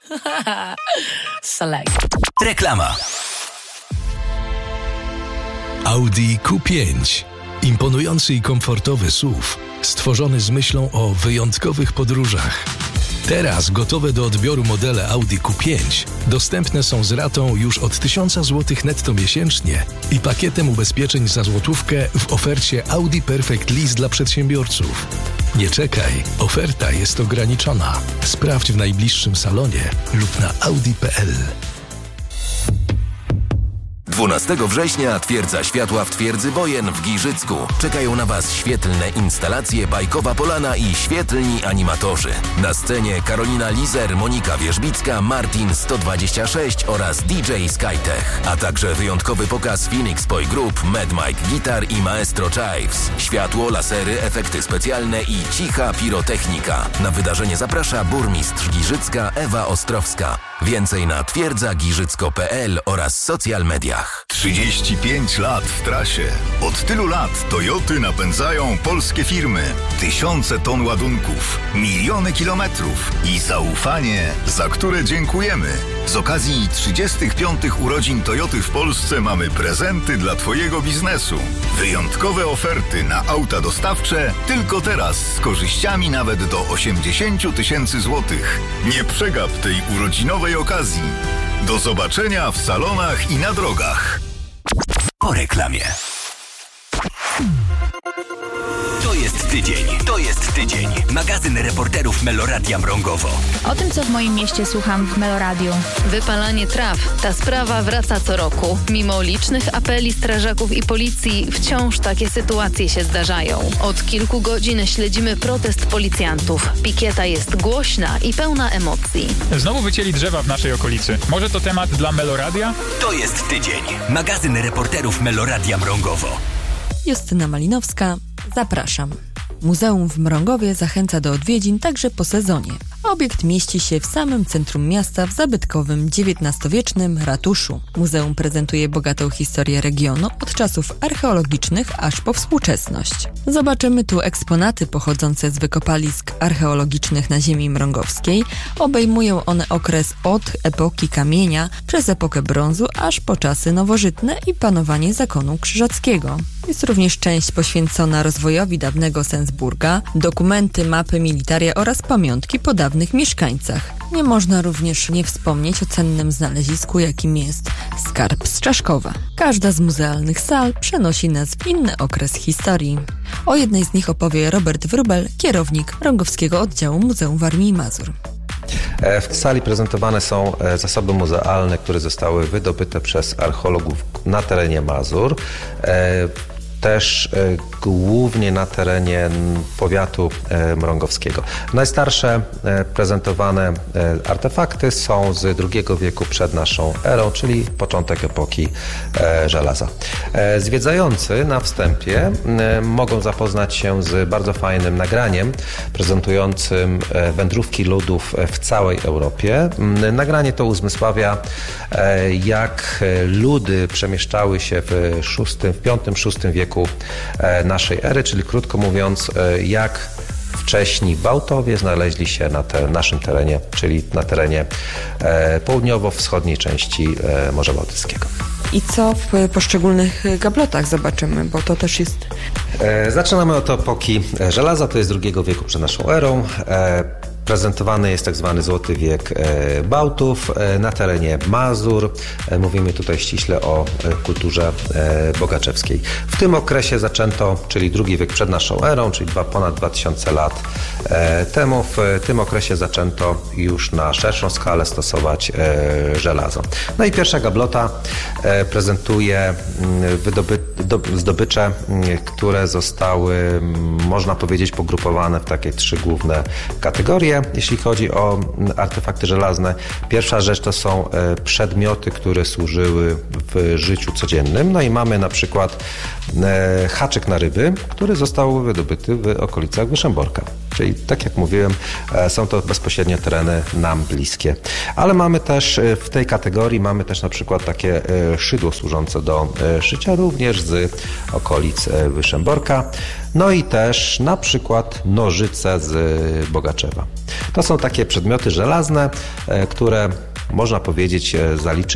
Select. Reklama. Audi Q5. Imponujący i komfortowy SUV, stworzony z myślą o wyjątkowych podróżach. Teraz gotowe do odbioru modele Audi Q5 dostępne są z ratą już od 1000 zł netto miesięcznie i pakietem ubezpieczeń za złotówkę w ofercie Audi Perfect Lease dla przedsiębiorców. Nie czekaj, oferta jest ograniczona. Sprawdź w najbliższym salonie lub na audi.pl. 12 września Twierdza Światła w Twierdzy Wojen w Giżycku. Czekają na Was świetlne instalacje Bajkowa Polana i świetlni animatorzy. Na scenie Karolina Lizer, Monika Wierzbicka, Martin 126 oraz DJ Skytech. A także wyjątkowy pokaz Phoenix Boy Group, Mad Mike Guitar i Maestro Chives. Światło, lasery, efekty specjalne i cicha pirotechnika. Na wydarzenie zaprasza burmistrz Giżycka Ewa Ostrowska. Więcej na twierdzagiżycko.pl oraz social mediach. 35 lat w trasie. Od tylu lat Toyoty napędzają polskie firmy. Tysiące ton ładunków, miliony kilometrów i zaufanie, za które dziękujemy. Z okazji 35 urodzin Toyoty w Polsce mamy prezenty dla Twojego biznesu. Wyjątkowe oferty na auta dostawcze tylko teraz z korzyściami nawet do 80 000 złotych. Nie przegap tej urodzinowej okazji. Do zobaczenia w salonach i na drogach. Po reklamie. To jest tydzień. Magazyn reporterów Meloradia Mrągowo. O tym, co w moim mieście słucham w Meloradiu. Wypalanie traw. Ta sprawa wraca co roku. Mimo licznych apeli strażaków i policji, wciąż takie sytuacje się zdarzają. Od kilku godzin śledzimy protest policjantów. Pikieta jest głośna i pełna emocji. Znowu wycięli drzewa w naszej okolicy. Może to temat dla Meloradia? To jest tydzień. Magazyn reporterów Meloradia Mrągowo. Justyna Malinowska, zapraszam. Muzeum w Mrągowie zachęca do odwiedzin także po sezonie. Obiekt mieści się w samym centrum miasta w zabytkowym XIX-wiecznym ratuszu. Muzeum prezentuje bogatą historię regionu od czasów archeologicznych aż po współczesność. Zobaczymy tu eksponaty pochodzące z wykopalisk archeologicznych na ziemi mrągowskiej. Obejmują one okres od epoki kamienia przez epokę brązu aż po czasy nowożytne i panowanie zakonu krzyżackiego. Jest również część poświęcona rozwojowi dawnego Sensburga, dokumenty, mapy, militaria oraz pamiątki po dawnych mieszkańcach. Nie można również nie wspomnieć o cennym znalezisku, jakim jest skarb z Czaszkowa. Każda z muzealnych sal przenosi nas w inny okres historii. O jednej z nich opowie Robert Wróbel, kierownik Mrągowskiego Oddziału Muzeum Warmii i Mazur. W sali prezentowane są zasoby muzealne, które zostały wydobyte przez archeologów na terenie Mazur. Też głównie na terenie powiatu mrągowskiego. Najstarsze prezentowane artefakty są z II wieku przed naszą erą, czyli początek epoki żelaza. Zwiedzający na wstępie mogą zapoznać się z bardzo fajnym nagraniem prezentującym wędrówki ludów w całej Europie. Nagranie to uzmysławia, jak ludy przemieszczały się w V-VI wieku naszej ery, czyli krótko mówiąc, jak wcześni Bałtowie znaleźli się na naszym terenie, czyli na terenie południowo-wschodniej części Morza Bałtyckiego. I co w poszczególnych gablotach zobaczymy, bo to też jest... Zaczynamy od epoki żelaza, to jest II wieku przed naszą erą. Prezentowany jest tak zwany Złoty Wiek Bałtów na terenie Mazur. Mówimy tutaj ściśle o kulturze bogaczewskiej. W tym okresie zaczęto, czyli II wiek przed naszą erą, czyli ponad 2000 lat temu, w tym okresie zaczęto już na szerszą skalę stosować żelazo. No i pierwsza gablota prezentuje zdobycze, które zostały, można powiedzieć, pogrupowane w takie 3 główne kategorie. Jeśli chodzi o artefakty żelazne, pierwsza rzecz to są przedmioty, które służyły w życiu codziennym. No i mamy na przykład haczyk na ryby, który został wydobyty w okolicach Wyszęborka. Czyli tak jak mówiłem, są to bezpośrednio tereny nam bliskie. Ale mamy też w tej kategorii na przykład takie szydło służące do szycia również z okolic Wyszęborka. No i też na przykład nożyce z Bogaczewa. To są takie przedmioty żelazne, które można powiedzieć zaliczyć